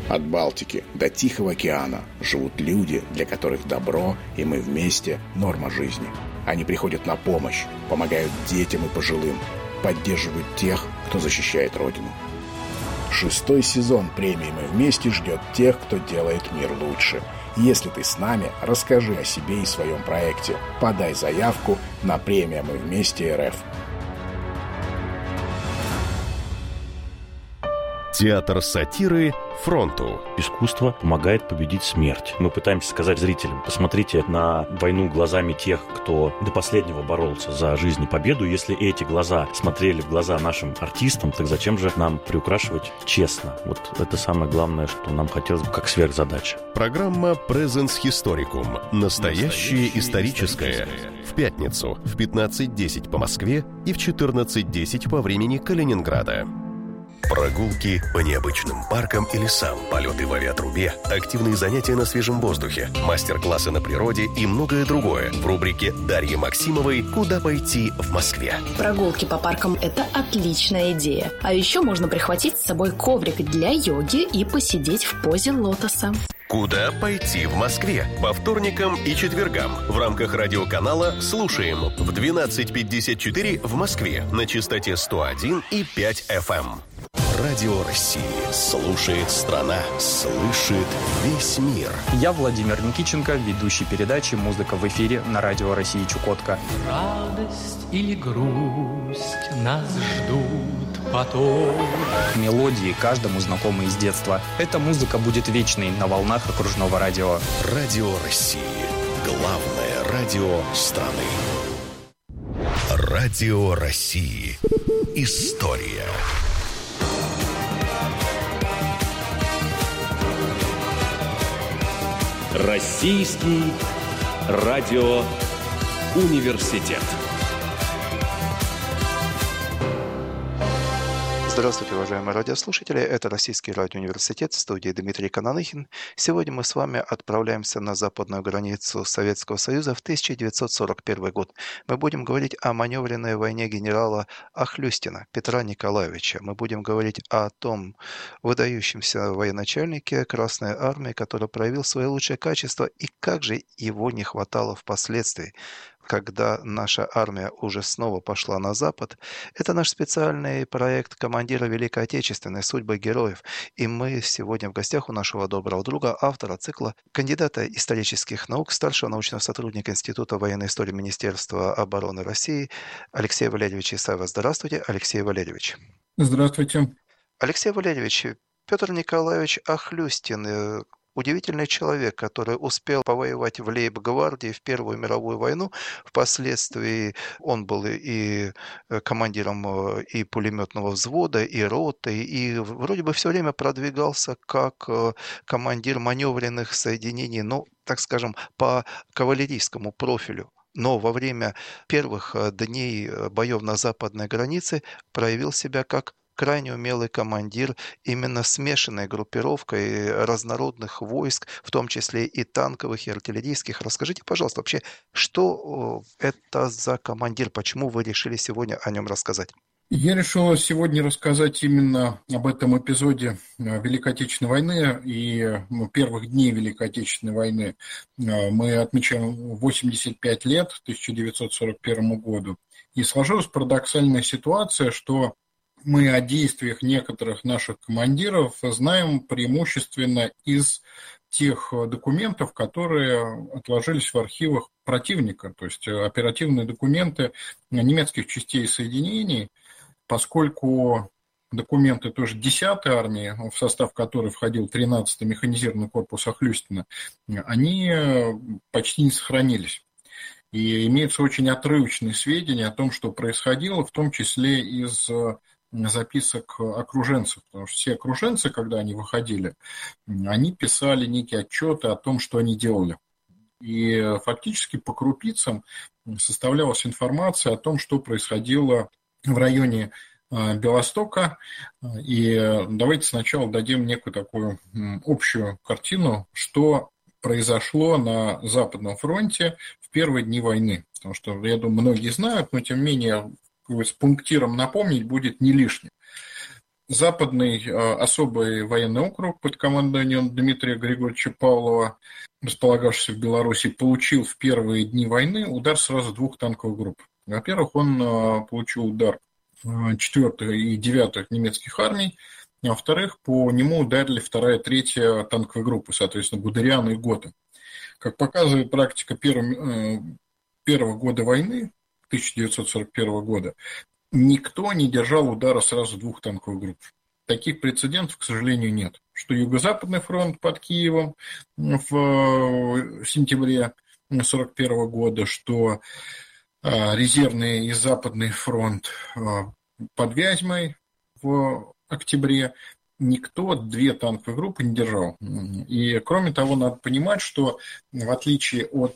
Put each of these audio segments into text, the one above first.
От Балтики до Тихого океана живут люди, для которых добро и мы вместе – норма жизни. Они приходят на помощь, помогают детям и пожилым, поддерживают тех, кто защищает Родину. 6-й сезон премии «Мы вместе» ждет тех, кто делает мир лучше. Если ты с нами, расскажи о себе и своем проекте. Подай заявку на премию «Мы вместе РФ». Театр сатиры «Фронту». Искусство помогает победить смерть. Мы пытаемся сказать зрителям: посмотрите на войну глазами тех, кто до последнего боролся за жизнь и победу. Если эти глаза смотрели в глаза нашим артистам, так зачем же нам приукрашивать честно? Вот это самое главное, что нам хотелось бы как сверхзадача. Программа «Презенс Historicum». Настоящее историческое. В пятницу в 15:10 по Москве и в 14:10 по времени Калининграда. Прогулки по необычным паркам и лесам, полеты в авиатрубе, активные занятия на свежем воздухе, мастер-классы на природе и многое другое в рубрике Дарьи Максимовой «Куда пойти в Москве». Прогулки по паркам – это отличная идея. А еще можно прихватить с собой коврик для йоги и посидеть в позе лотоса. «Куда пойти в Москве» по вторникам и четвергам в рамках радиоканала «Слушаем» в 12:54 в Москве на частоте 101,5 FM. Радио России. Слушает страна. Слышит весь мир. Я Владимир Никитченко, ведущий передачи «Музыка в эфире» на Радио России Чукотка. Радость или грусть нас ждут потом. Мелодии каждому знакомы из детства. Эта музыка будет вечной на волнах окружного радио. Радио России. Главное радио страны. Радио России. История. Российский радиоуниверситет. Здравствуйте, уважаемые радиослушатели. Это Российский радиоуниверситет, в студии Дмитрий Кананыхин. Сегодня мы с вами отправляемся на западную границу Советского Союза в 1941 год. Мы будем говорить о маневренной войне генерала Охлюстина Петра Николаевича. Мы будем говорить о том выдающемся военачальнике Красной Армии, который проявил свои лучшие качества, и как же его не хватало впоследствии, когда наша армия уже снова пошла на Запад. Это наш специальный проект «Командиры Великой Отечественной. Судьбы героев». И мы сегодня в гостях у нашего доброго друга, автора цикла, кандидата исторических наук, старшего научного сотрудника Института военной истории Министерства обороны России Алексея Валерьевича Исаева. Здравствуйте, Алексей Валерьевич. Здравствуйте. Алексей Валерьевич, Петр Николаевич Охлюстин – удивительный человек, который успел повоевать в лейб-гвардии в Первую мировую войну. Впоследствии он был и командиром и пулеметного взвода, и роты, и вроде бы все время продвигался как командир маневренных соединений, ну, так скажем, по кавалерийскому профилю. Но во время первых дней боев на западной границе проявил себя как крайне умелый командир именно смешанной группировкой разнородных войск, в том числе и танковых, и артиллерийских. Расскажите, пожалуйста, вообще, что это за командир, почему вы решили сегодня о нем рассказать? Я решил сегодня рассказать именно об этом эпизоде Великой Отечественной войны и первых дней Великой Отечественной войны. Мы отмечаем 85 лет, 1941 году. И сложилась парадоксальная ситуация, что мы о действиях некоторых наших командиров знаем преимущественно из тех документов, которые отложились в архивах противника, то есть оперативные документы немецких частей и соединений, поскольку документы тоже 10-й армии, в состав которой входил 13-й механизированный корпус Охлюстина, они почти не сохранились. И имеются очень отрывочные сведения о том, что происходило, в том числе из записок окруженцев, потому что все окруженцы, когда они выходили, они писали некие отчеты о том, что они делали. И фактически по крупицам составлялась информация о том, что происходило в районе Белостока. И давайте сначала дадим некую такую общую картину, что произошло на Западном фронте в первые дни войны. Потому что, я думаю, многие знают, но тем не менее с пунктиром напомнить будет не лишним. Западный особый военный округ под командованием Дмитрия Григорьевича Павлова, располагавшийся в Беларуси, получил в первые дни войны удар сразу двух танковых групп. Во-первых, он получил удар 4-х и 9-х немецких армий, а во-вторых, по нему ударили 2-я и 3-я танковые группы, соответственно, Гудериана и Гота. Как показывает практика первого года войны, 1941 года, никто не держал удара сразу двух танковых групп. Таких прецедентов, к сожалению, нет. Что Юго-Западный фронт под Киевом в сентябре 1941 года, что резервный и Западный фронт под Вязьмой в октябре, никто две танковые группы не держал. И, кроме того, надо понимать, что в отличие от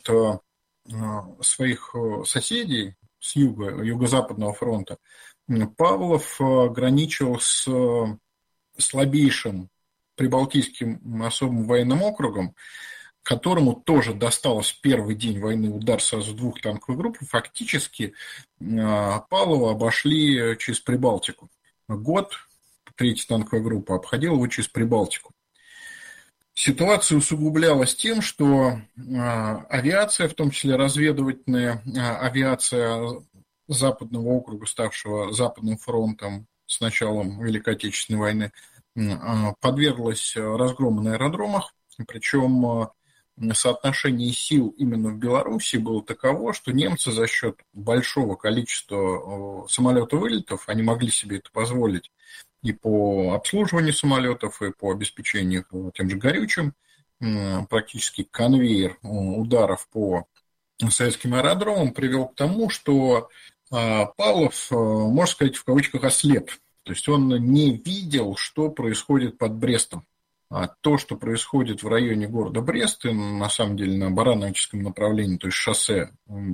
своих соседей с Юго-Западного фронта, Павлов граничил с слабейшим Прибалтийским особым военным округом, которому тоже досталось в первый день войны удар сразу двух танковых групп. Фактически Павлова обошли через Прибалтику. Год, 3-я танковая группа, обходила его через Прибалтику. Ситуация усугублялась тем, что авиация, в том числе разведывательная авиация Западного округа, ставшего Западным фронтом с началом Великой Отечественной войны, подверглась разгрому на аэродромах, причем соотношение сил именно в Беларуси было таково, что немцы за счет большого количества самолетов-вылетов, они могли себе это позволить и по обслуживанию самолетов, и по обеспечению тем же горючим, практически конвейер ударов по советским аэродромам привел к тому, что Павлов, можно сказать, в кавычках ослеп. То есть он не видел, что происходит под Брестом. А то, что происходит в районе города Брест, и на самом деле на Барановическом направлении, то есть шоссе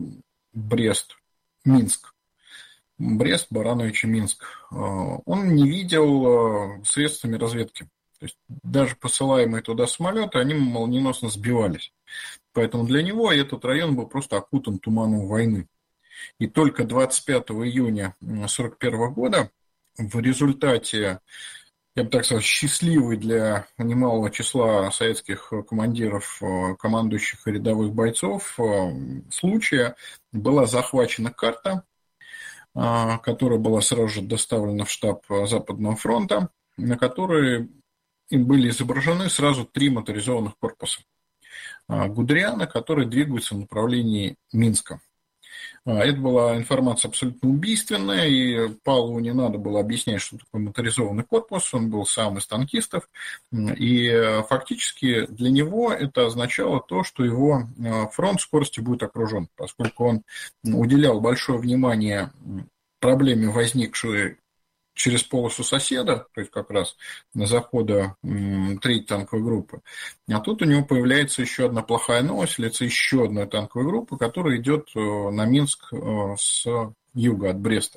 Брест-Минск, Брест, Барановичи, Минск, он не видел средствами разведки. То есть даже посылаемые туда самолеты, они молниеносно сбивались. Поэтому для него этот район был просто окутан туманом войны. И только 25 июня 1941 года в результате, я бы так сказал, счастливой для немалого числа советских командиров, командующих и рядовых бойцов случая, была захвачена карта, которая была сразу же доставлена в штаб Западного фронта, на которой им были изображены сразу 3 моторизованных корпуса Гудериана, которые двигаются в направлении Минска. Это была информация абсолютно убийственная, и Павлову не надо было объяснять, что такое моторизованный корпус, он был сам из танкистов, и фактически для него это означало то, что его фронт скорости будет окружен, поскольку он уделял большое внимание проблеме, возникшей через полосу соседа, то есть как раз на захода 3-й танковой группы. А тут у него появляется еще одна плохая новость, лицо еще одной танковой группы, которая идет на Минск с юга от Бреста.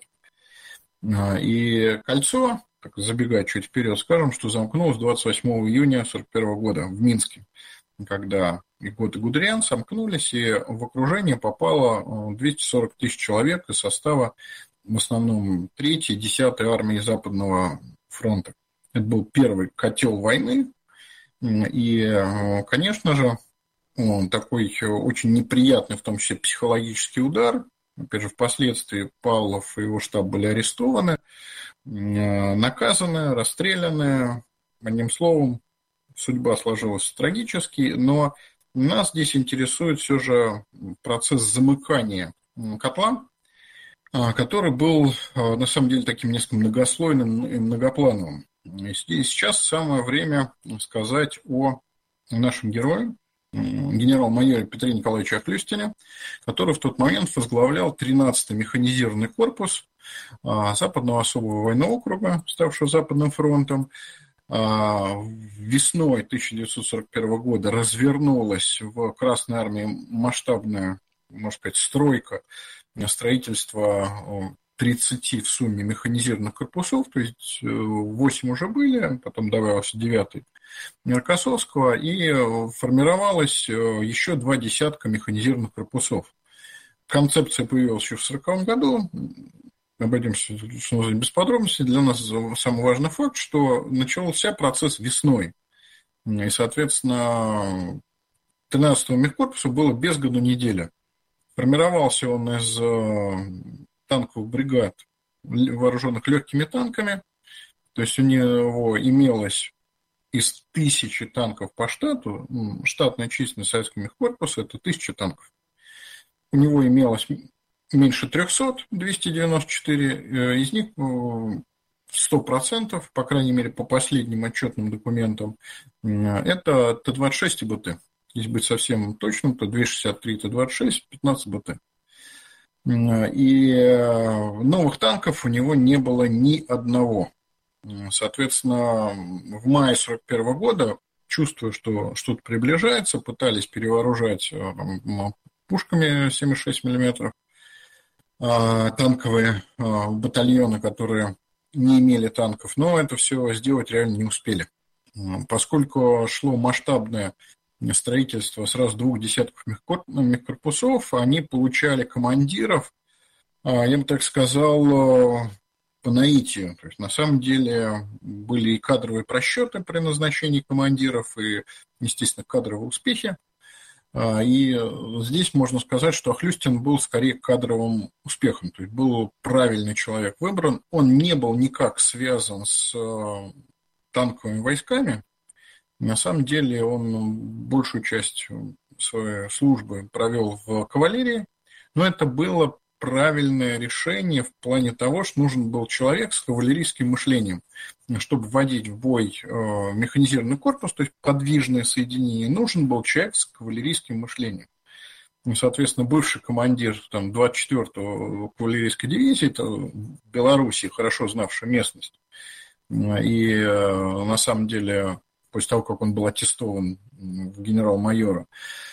И кольцо, так забегая чуть вперед, скажем, что замкнулось 28 июня 1941 года в Минске, когда и Гот, и Гудериан сомкнулись, и в окружение попало 240 тысяч человек из состава в основном 3-й и 10-й армии Западного фронта. Это был первый котел войны, и, конечно же, такой очень неприятный, в том числе психологический удар. Опять же, впоследствии Павлов и его штаб были арестованы, наказаны, расстреляны. Одним словом, судьба сложилась трагически, но нас здесь интересует все же процесс замыкания котла, который был, на самом деле, таким несколько многослойным и многоплановым. И сейчас самое время сказать о нашем герое, генерал-майоре Петре Николаевиче Оклюстине, который в тот момент возглавлял 13-й механизированный корпус Западного особого военного округа, ставшего Западным фронтом. Весной 1941 года развернулась в Красной армии масштабная, можно сказать, стройка, строительство 30 в сумме механизированных корпусов, то есть 8 уже были, потом добавился 9-й Рокоссовского, и формировалось еще 2 десятка механизированных корпусов. Концепция появилась еще в 1940 году, обойдемся без подробностей. Для нас самый важный факт, что начался процесс весной. И, соответственно, 13-го мехкорпуса было без году неделя. Формировался он из танковых бригад, вооруженных легкими танками. То есть у него имелось из 1000 танков по штату, штатная численность советского мехкорпуса – это 1000 танков. У него имелось меньше 300, 294, из них 100%, по крайней мере, по последним отчетным документам, это Т-26 и БТ. Если быть совсем точным, то 263 Т-26, 15 БТ. И новых танков у него не было ни одного. Соответственно, в мае 1941 года, чувствуя, что что-то приближается, пытались перевооружать пушками 7,6 мм танковые батальоны, которые не имели танков, но это все сделать реально не успели. Поскольку шло масштабное строительство сразу 2 десятков мехкорпусов, они получали командиров, я бы так сказал, по наитию. То есть, на самом деле, были и кадровые просчеты при назначении командиров, и, естественно, кадровые успехи. И здесь можно сказать, что Охлюстин был скорее кадровым успехом. То есть, был правильный человек выбран. Он не был никак связан с танковыми войсками. На самом деле, он большую часть своей службы провел в кавалерии. Но это было правильное решение в плане того, что нужен был человек с кавалерийским мышлением. Чтобы вводить в бой механизированный корпус, то есть подвижное соединение, нужен был человек с кавалерийским мышлением. И, соответственно, бывший командир 24-го кавалерийской дивизии, это в Белоруссии, хорошо знавший местность. И на самом деле, после того, как он был аттестован в генерал-майора,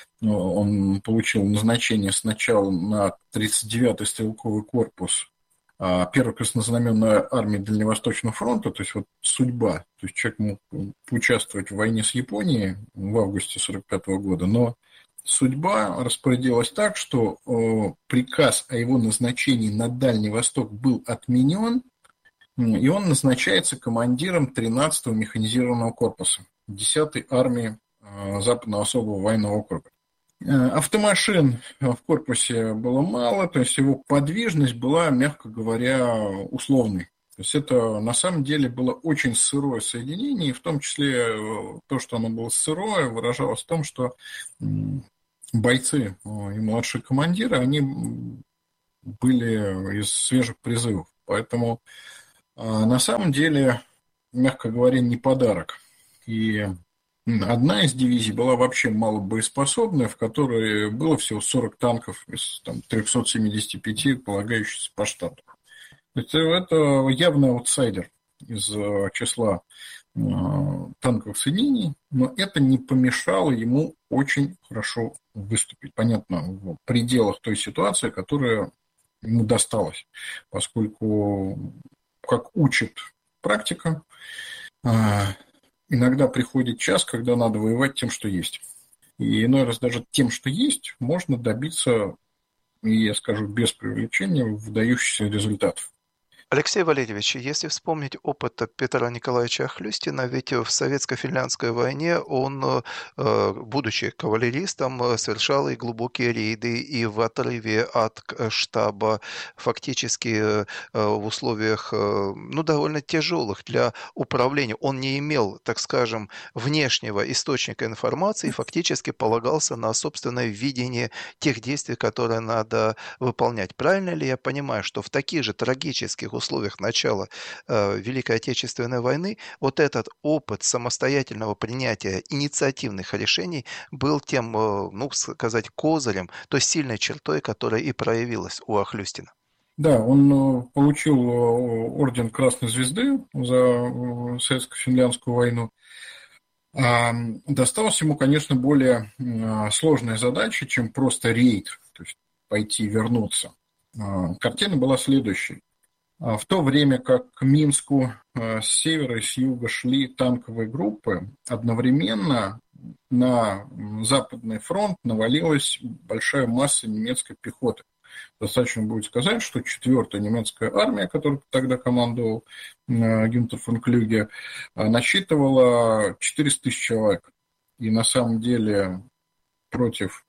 он получил назначение сначала на 39-й стрелковый корпус Первой краснознаменной армии Дальневосточного фронта, то есть вот судьба. То есть человек мог поучаствовать в войне с Японией в августе 1945 года, но судьба распорядилась так, что приказ о его назначении на Дальний Восток был отменен, и он назначается командиром 13-го механизированного корпуса 10-й армии Западного особого военного округа. Автомашин в корпусе было мало, то есть его подвижность была, мягко говоря, условной. То есть это на самом деле было очень сырое соединение, и в том числе то, что оно было сырое, выражалось в том, что бойцы и младшие командиры, они были из свежих призывов. Поэтому на самом деле, мягко говоря, не подарок. И одна из дивизий была вообще малобоеспособная, в которой было всего 40 танков из 375, полагающихся по штату. Это явный аутсайдер из числа танковых соединений, но это не помешало ему очень хорошо выступить. Понятно, в пределах той ситуации, которая ему досталась, поскольку, как учит практика, иногда приходит час, когда надо воевать тем, что есть. И иной раз даже тем, что есть, можно добиться, и я скажу без преувеличения, выдающихся результатов. Алексей Валерьевич, если вспомнить опыт Петра Николаевича Охлюстина, ведь в советско-финляндской войне он, будучи кавалеристом, совершал и глубокие рейды, и в отрыве от штаба, фактически в условиях довольно тяжелых для управления. Он не имел, так скажем, внешнего источника информации и фактически полагался на собственное видение тех действий, которые надо выполнять. Правильно ли я понимаю, что в таких же трагических условиях начала Великой Отечественной войны вот этот опыт самостоятельного принятия инициативных решений был тем, козырем, той сильной чертой, которая и проявилась у Охлюстина? Да, он получил орден Красной Звезды за советско-финляндскую войну. Досталась ему, конечно, более сложная задача, чем просто рейд, то есть пойти и вернуться. Картина была следующей. В то время как к Минску с севера и с юга шли танковые группы, одновременно на Западный фронт навалилась большая масса немецкой пехоты. Достаточно будет сказать, что 4-я немецкая армия, которой тогда командовал Гюнтер фон Клюге, насчитывала 400 тысяч человек. И на самом деле против